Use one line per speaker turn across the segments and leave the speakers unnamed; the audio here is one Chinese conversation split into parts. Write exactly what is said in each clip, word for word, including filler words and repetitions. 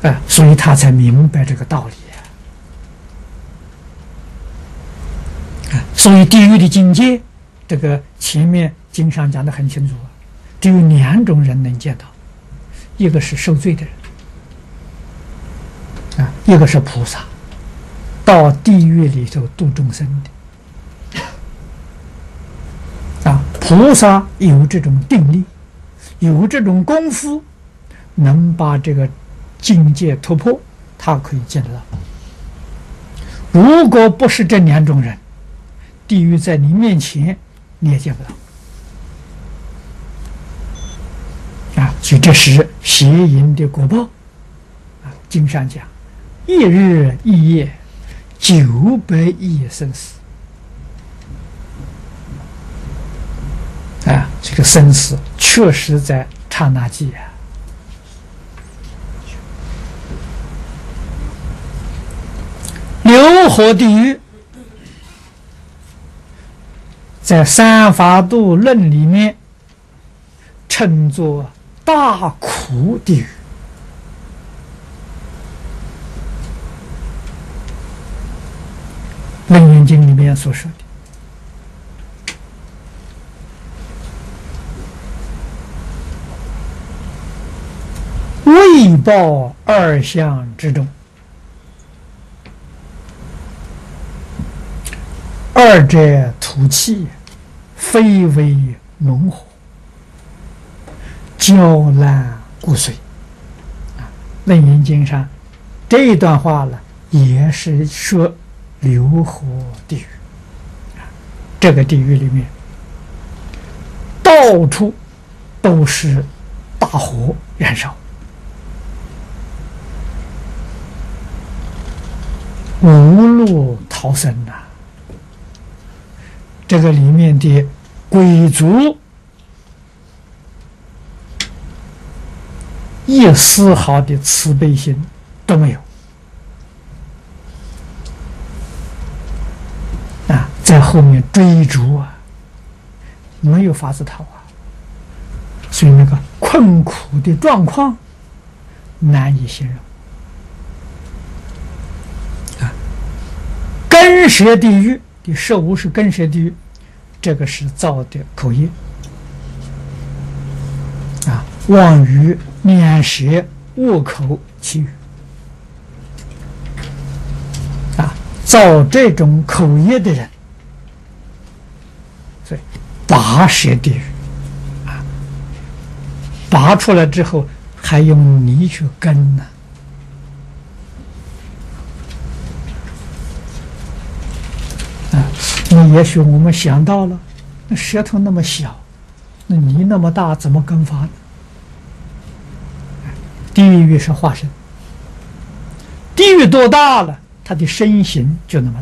啊，所以他才明白这个道理啊。所以地狱的境界，这个前面经上讲得很清楚啊，只有两种人能见到，一个是受罪的人啊，一个是菩萨，到地狱里头度众生的啊。菩萨有这种定力，有这种功夫，能把这个境界突破，他可以见得到。如果不是这两种人，地狱在你面前你也见不到啊。所以这是邪淫的果报啊。经上讲，一日一夜九百亿生死啊，这个生死确实在刹那间啊。流火地狱在《三法度论》里面称作大苦地狱。《楞严经》里面所说的为报二相之中，二者土气，非为猛火，焦烂骨髓。啊，《楞严经》上这一段话呢，也是说流火地狱。啊，这个地狱里面，到处都是大火燃烧，无路逃生呐、啊。这个里面的鬼族一丝毫的慈悲心都没有啊，在后面追逐啊，没有法子逃啊，所以那个困苦的状况难以形容啊。根舌地狱的受无是根舌地狱，这个是造的口业啊，妄语、念舌、恶口、绮语啊，造这种口业的人，所以拔舌地狱啊，拔出来之后还用泥去根呢。那也许我们想到了，那舌头那么小，那泥那么大，怎么根发呢？地狱是化身，地狱多大了，它的身形就那么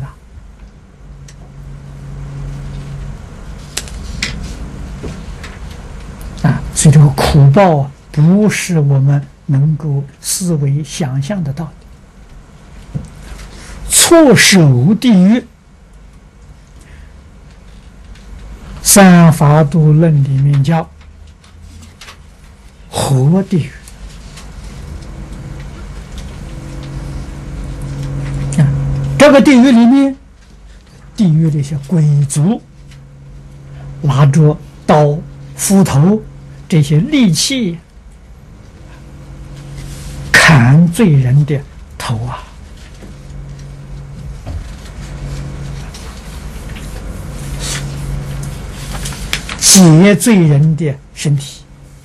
大啊！所以这个苦报啊，不是我们能够思维想象得到的。错手地狱，三法度论里面叫活地狱啊，这个地狱里面，地狱的一些鬼族拿着刀、斧头这些利器砍罪人的头啊，劫罪人的身体。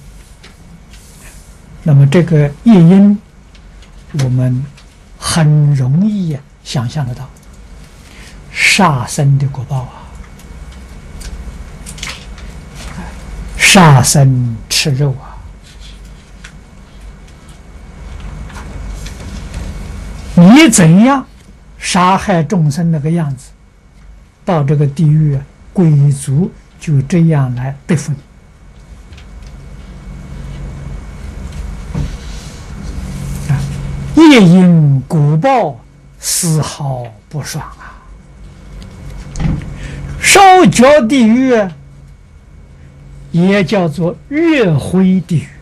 那么这个业因，我们很容易想象得到，杀生的果报啊，杀生吃肉啊，你怎样杀害众生那个样子，到这个地狱啊，鬼族就这样来对付你啊！业因果报丝毫不爽啊！烧焦地狱也叫做热灰地狱